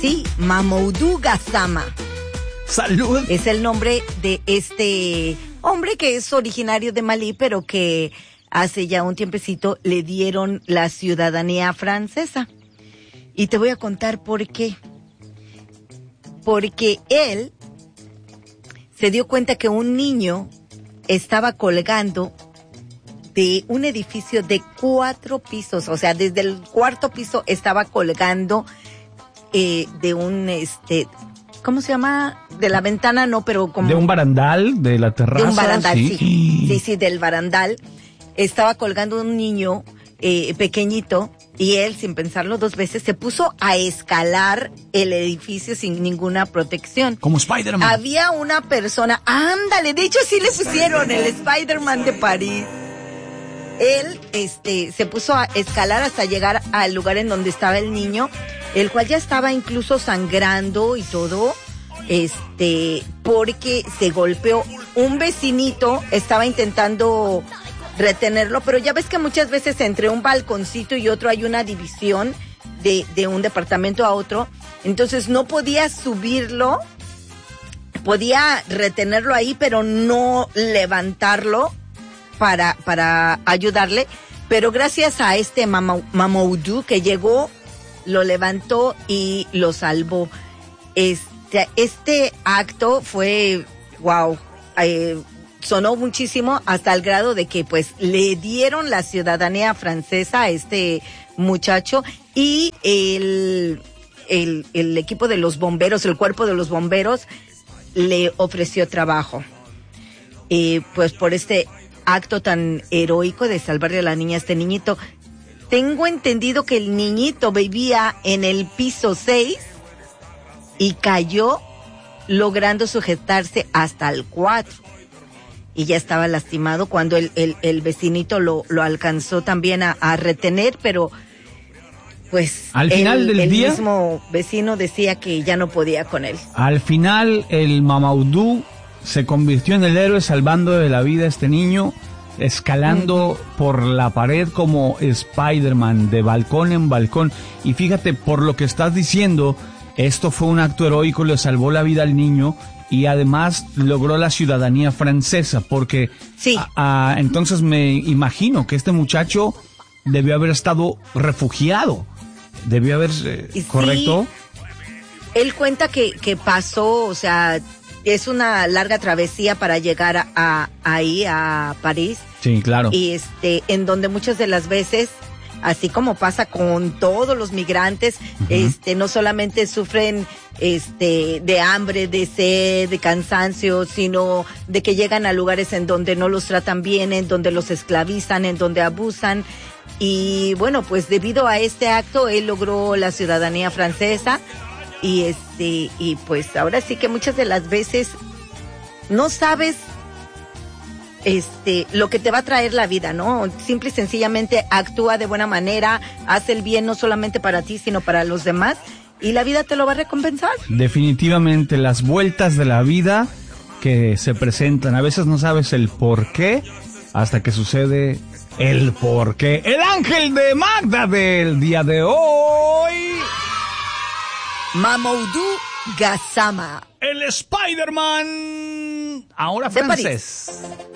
Sí, Mamoudou Gassama. ¡Salud! Es el nombre de este hombre que es originario de Malí, pero que hace ya un tiempecito le dieron la ciudadanía francesa. Y te voy a contar por qué. Porque él se dio cuenta que un niño estaba colgando de un edificio de 4 pisos, o sea, desde el 4º piso estaba colgando de un, ¿cómo se llama? De la ventana, no, pero como... De un barandal, de la terraza. De un barandal, sí. Sí, del barandal. Estaba colgando un niño pequeñito y él, sin pensarlo 2 veces, se puso a escalar el edificio sin ninguna protección. Como Spider-Man. Había una persona, ándale, de hecho sí le pusieron el Spider-Man de París. Él se puso a escalar hasta llegar al lugar en donde estaba el niño, el cual ya estaba incluso sangrando y todo, porque se golpeó. Un vecinito estaba intentando retenerlo, pero ya ves que muchas veces entre un balconcito y otro hay una división de un departamento a otro, entonces no podía subirlo, podía retenerlo ahí, pero no levantarlo para ayudarle, pero gracias a este Mamoudou que llegó, lo levantó y lo salvó. Este acto fue, wow, sonó muchísimo hasta el grado de que pues le dieron la ciudadanía francesa a este muchacho y el equipo de los bomberos, el cuerpo de los bomberos le ofreció trabajo. Pues por este acto tan heroico de salvarle a la niña, a este niñito. Tengo entendido que el niñito vivía en el piso 6 y cayó logrando sujetarse hasta el 4. Y ya estaba lastimado cuando el vecinito lo alcanzó también a retener, pero pues al final del día, el mismo vecino decía que ya no podía con él. Al final el Mamoudou se convirtió en el héroe salvando de la vida a este niño, escalando por la pared como Spider-Man, de balcón en balcón. Y fíjate, por lo que estás diciendo, esto fue un acto heroico, le salvó la vida al niño y además logró la ciudadanía francesa, porque sí. Entonces me imagino que este muchacho debió haber estado refugiado, debió haber, ¿correcto? Él cuenta que pasó, o sea, es una larga travesía para llegar ahí a París. Sí, claro. Y en donde muchas de las veces, así como pasa con todos los migrantes, no solamente sufren de hambre, de sed, de cansancio, sino de que llegan a lugares en donde no los tratan bien, en donde los esclavizan, en donde abusan. Y bueno, pues debido a este acto él logró la ciudadanía francesa. Y y pues ahora sí que muchas de las veces no sabes lo que te va a traer la vida, ¿no? Simple y sencillamente actúa de buena manera, haz el bien no solamente para ti, sino para los demás, y la vida te lo va a recompensar. Definitivamente, las vueltas de la vida que se presentan, a veces no sabes el por qué hasta que sucede el por qué. El ángel de Magda del día de hoy, Mamoudou Gassama, el Spider-Man, ahora de francés. París.